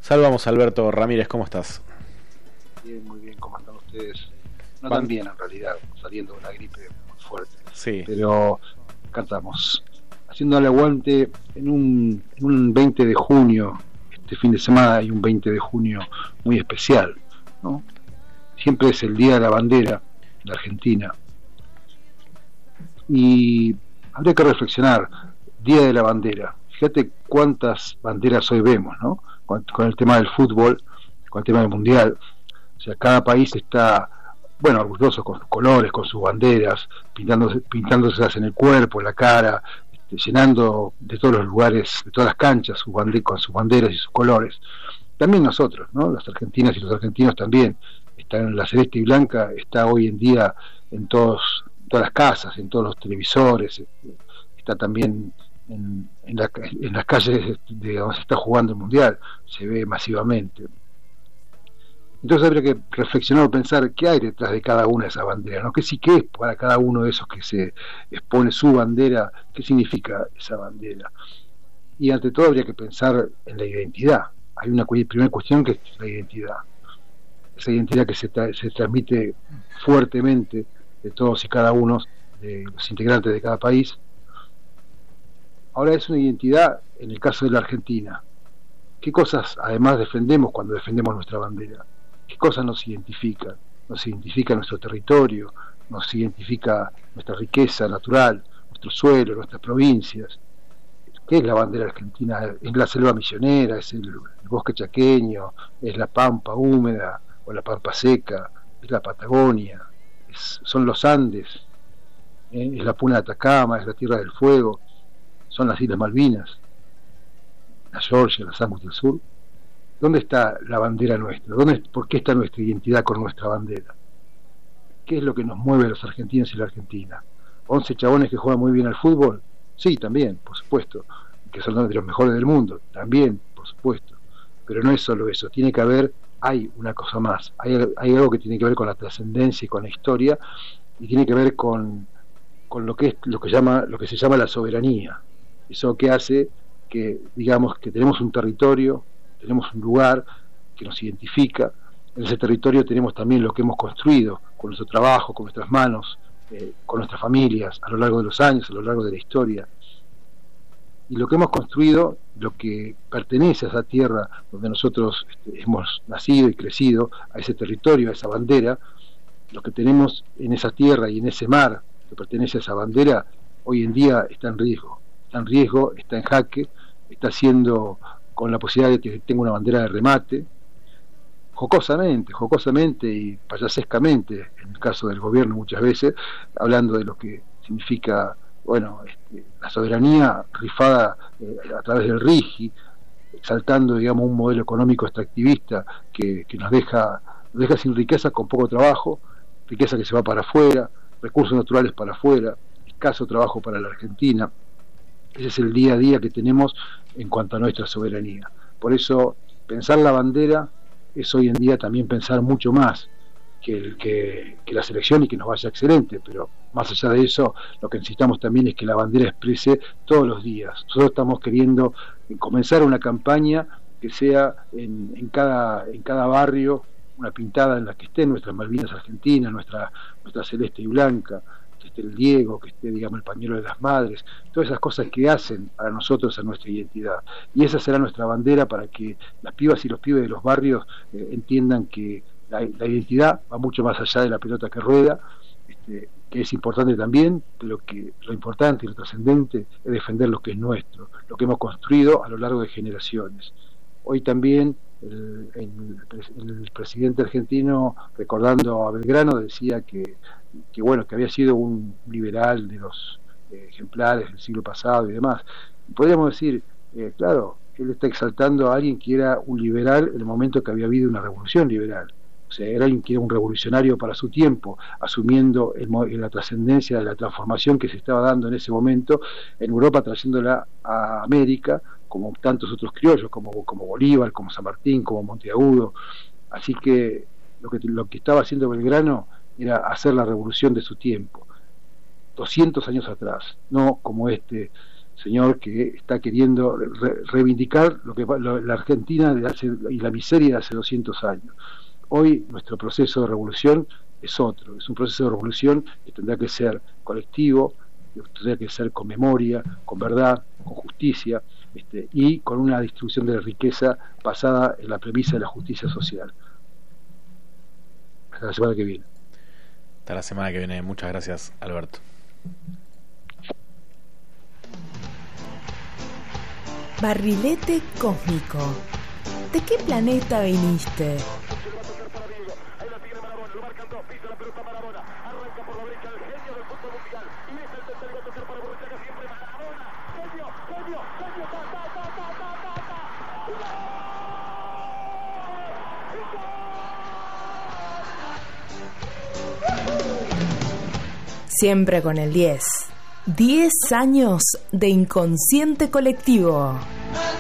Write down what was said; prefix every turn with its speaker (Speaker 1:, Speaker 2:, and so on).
Speaker 1: Salvamos, Alberto Ramírez, ¿cómo estás?
Speaker 2: Bien, muy bien, ¿cómo están ustedes? No tan bien en realidad, saliendo de una gripe muy fuerte.
Speaker 1: Sí.
Speaker 2: Pero cantamos, haciéndole aguante en un 20 de junio, este fin de semana hay un 20 de junio muy especial, ¿no? Siempre es el Día de la Bandera de Argentina. Y habría que reflexionar, Día de la Bandera. Fíjate cuántas banderas hoy vemos, ¿no? Con el tema del fútbol, con el tema del mundial. O sea, cada país está, bueno, orgulloso con sus colores, con sus banderas, pintándoselas en el cuerpo, en la cara, llenando de todos los lugares, de todas las canchas, con sus banderas y sus colores. También nosotros, ¿no? Las argentinas y los argentinos también. La celeste y blanca está hoy en día en todas las casas, en todos los televisores, está también en las calles de donde se está jugando el mundial, se ve masivamente. Entonces habría que reflexionar o pensar qué hay detrás de cada una de esas banderas, ¿no? ¿Qué es para cada uno de esos que se expone su bandera? ¿Qué significa esa bandera? Y ante todo habría que pensar en la identidad. Hay una primera cuestión que es la identidad. Esa identidad que se transmite fuertemente de todos y cada uno de los integrantes de cada país. Ahora es una identidad en el caso de la Argentina. ¿Qué cosas además defendemos cuando defendemos nuestra bandera? ¿Qué cosas nos identifican? Nos identifica nuestro territorio, nos identifica nuestra riqueza natural, nuestro suelo, nuestras provincias. ¿Qué es la bandera argentina? ¿Es la selva misionera? ¿Es el bosque chaqueño? ¿Es la pampa húmeda o la pampa seca? ¿Es la Patagonia? ¿Son los Andes? ¿Es la Puna de Atacama? ¿Es la Tierra del Fuego? ¿Son las Islas Malvinas? ¿La Georgia, las Sandwich del Sur? ¿Dónde está la bandera nuestra? ¿Por qué está nuestra identidad con nuestra bandera? ¿Qué es lo que nos mueve a los argentinos y la Argentina? ¿11 chabones que juegan muy bien al fútbol? Sí, también, por supuesto. Que son de los mejores del mundo, también, por supuesto. Pero no es solo eso, hay una cosa más. Hay algo que tiene que ver con la trascendencia y con la historia, y tiene que ver con lo que se llama la soberanía. Eso que hace que, digamos, que tenemos un territorio, tenemos un lugar que nos identifica. En ese territorio tenemos también lo que hemos construido con nuestro trabajo, con nuestras manos, con nuestras familias, a lo largo de los años, a lo largo de la historia. Y lo que hemos construido, lo que pertenece a esa tierra donde nosotros hemos nacido y crecido, a ese territorio, a esa bandera, lo que tenemos en esa tierra y en ese mar que pertenece a esa bandera, hoy en día está en riesgo. Está en riesgo, está en jaque, está siendo con la posibilidad de que tenga una bandera de remate, jocosamente y payasescamente, en el caso del gobierno muchas veces, hablando de lo que significa, bueno, la soberanía rifada a través del RIGI, exaltando, digamos, un modelo económico extractivista que nos deja sin riqueza, con poco trabajo, riqueza que se va para afuera, recursos naturales para afuera, escaso trabajo para la Argentina. Ese es el día a día que tenemos en cuanto a nuestra soberanía. Por eso, pensar la bandera es hoy en día también pensar mucho más que la selección y que nos vaya excelente, pero más allá de eso, lo que necesitamos también es que la bandera exprese todos los días. Nosotros estamos queriendo comenzar una campaña que sea en cada barrio una pintada en la que estén nuestras Malvinas argentinas, nuestra celeste y blanca, que esté el Diego, que esté, digamos, el pañuelo de las madres, todas esas cosas que hacen para nosotros a nuestra identidad. Y esa será nuestra bandera para que las pibas y los pibes de los barrios entiendan que la identidad va mucho más allá de la pelota que rueda, que es importante también, pero que lo importante y lo trascendente es defender lo que es nuestro, lo que hemos construido a lo largo de generaciones. Hoy también el presidente argentino, recordando a Belgrano, decía que había sido un liberal de los ejemplares del siglo pasado y demás. Podríamos decir, claro, él está exaltando a alguien que era un liberal en el momento que había habido una revolución liberal. O sea, era alguien que era un revolucionario para su tiempo, asumiendo la trascendencia de la transformación que se estaba dando en ese momento en Europa, trayéndola a América, como tantos otros criollos, como Bolívar, como San Martín, como Monteagudo. Así que lo que estaba haciendo Belgrano era hacer la revolución de su tiempo, 200 años atrás, no como señor que está queriendo reivindicar la Argentina y la miseria de hace 200 años. Hoy nuestro proceso de revolución es otro, es un proceso de revolución que tendrá que ser colectivo, que tendrá que ser con memoria, con verdad, con justicia, y con una distribución de la riqueza basada en la premisa de la justicia social. Hasta la semana que viene.
Speaker 1: Hasta la semana que viene. Muchas gracias, Alberto.
Speaker 3: Barrilete cósmico. ¿De qué planeta viniste? Siempre con el 10. 10 años de inconsciente colectivo.